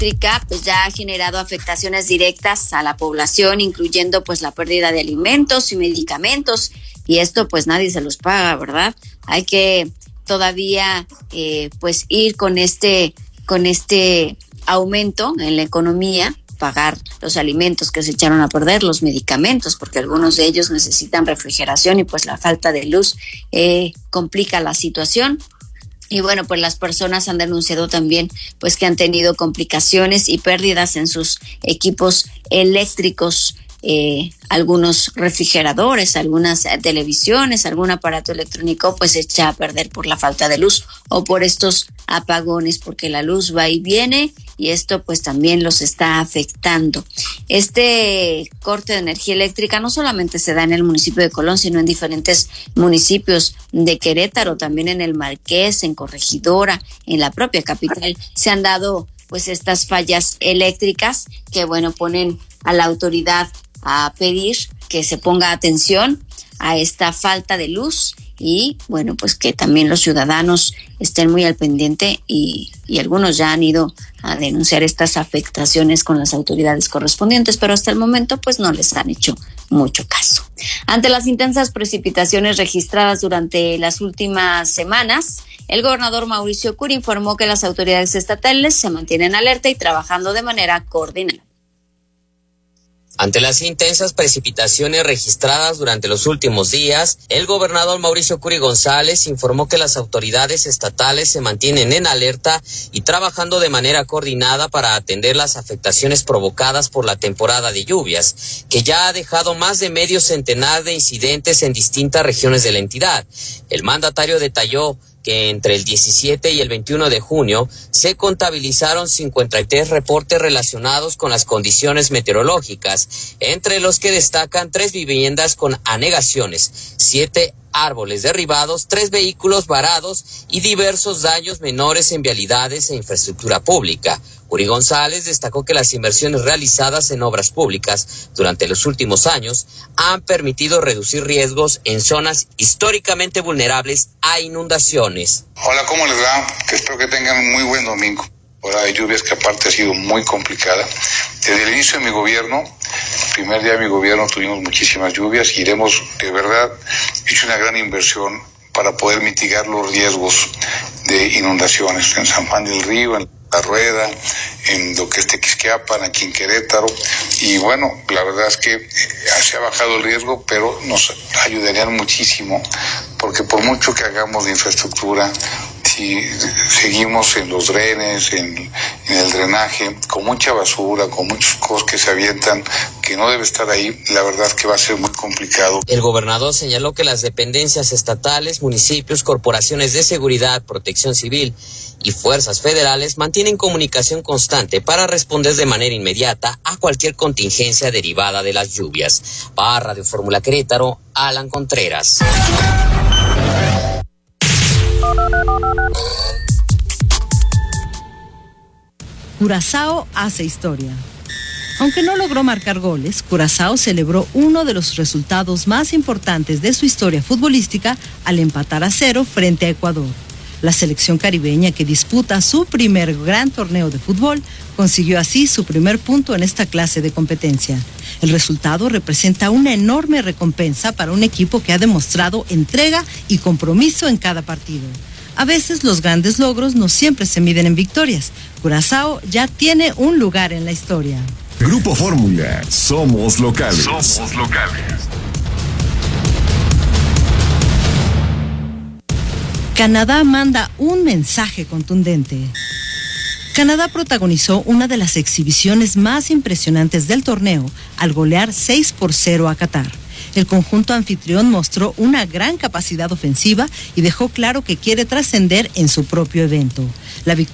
eléctrica pues ya ha generado afectaciones directas a la población, incluyendo pues la pérdida de alimentos y medicamentos, y esto pues nadie se los paga, ¿verdad? Hay que todavía pues ir con este aumento en la economía, pagar los alimentos que se echaron a perder, los medicamentos, porque algunos de ellos necesitan refrigeración y pues la falta de luz complica la situación. Y bueno, pues las personas han denunciado también pues que han tenido complicaciones y pérdidas en sus equipos eléctricos, algunos refrigeradores, algunas televisiones, algún aparato electrónico pues se echa a perder por la falta de luz o por estos apagones, porque la luz va y viene y esto pues también los está afectando. Este corte de energía eléctrica no solamente se da en el municipio de Colón, sino en diferentes municipios de Querétaro, también en el Marqués, en Corregidora, en la propia capital se han dado pues estas fallas eléctricas que bueno ponen a la autoridad a pedir que se ponga atención a esta falta de luz y bueno pues que también los ciudadanos estén muy al pendiente y algunos ya han ido a denunciar estas afectaciones con las autoridades correspondientes, pero hasta el momento pues no les han hecho mucho caso. Ante las intensas precipitaciones registradas durante las últimas semanas, el gobernador Mauricio Curi informó que las autoridades estatales se mantienen alerta y trabajando de manera coordinada. Ante las intensas precipitaciones registradas durante los últimos días, el gobernador Mauricio Curi González informó que las autoridades estatales se mantienen en alerta y trabajando de manera coordinada para atender las afectaciones provocadas por la temporada de lluvias, que ya ha dejado más de medio centenar de incidentes en distintas regiones de la entidad. El mandatario detalló que entre el 17 y el 21 de junio se contabilizaron 53 reportes relacionados con las condiciones meteorológicas, entre los que destacan 3 viviendas con anegaciones, 7 árboles derribados, 3 vehículos varados y diversos daños menores en vialidades e infraestructura pública. Curi González destacó que las inversiones realizadas en obras públicas durante los últimos años han permitido reducir riesgos en zonas históricamente vulnerables a inundaciones. Hola, ¿cómo les va? Espero que tengan un muy buen domingo. Hora de lluvias que aparte ha sido muy complicada. Desde el inicio de mi gobierno, el primer día de mi gobierno tuvimos muchísimas lluvias y hemos de verdad hecho una gran inversión para poder mitigar los riesgos de inundaciones en San Juan del Río, en La Rueda, en lo que es Tequisquiapan, aquí en Querétaro, y bueno, la verdad es que se ha bajado el riesgo, pero nos ayudarían muchísimo, porque por mucho que hagamos de infraestructura, si seguimos en los drenes, en el drenaje, con mucha basura, con muchas cosas que se avientan, que no debe estar ahí, la verdad es que va a ser muy complicado. El gobernador señaló que las dependencias estatales, municipios, corporaciones de seguridad, protección civil y fuerzas federales mantienen comunicación constante para responder de manera inmediata a cualquier contingencia derivada de las lluvias. Para Radio Fórmula Querétaro, Alan Contreras. Curazao hace historia. Aunque no logró marcar goles, Curazao celebró uno de los resultados más importantes de su historia futbolística al empatar a 0 frente a Ecuador. La selección caribeña, que disputa su primer gran torneo de fútbol, consiguió así su primer punto en esta clase de competencia. El resultado representa una enorme recompensa para un equipo que ha demostrado entrega y compromiso en cada partido. A veces los grandes logros no siempre se miden en victorias. Curazao ya tiene un lugar en la historia. Grupo Fórmula, somos locales. Somos locales. Canadá manda un mensaje contundente. Canadá protagonizó una de las exhibiciones más impresionantes del torneo al golear 6-0 a Qatar. El conjunto anfitrión mostró una gran capacidad ofensiva y dejó claro que quiere trascender en su propio evento. La victoria